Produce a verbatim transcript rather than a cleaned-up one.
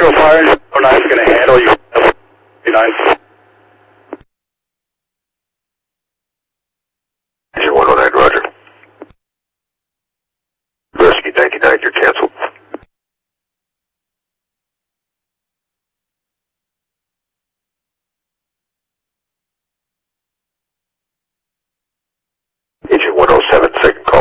Metro Fire, oh nine is going to handle you. nine.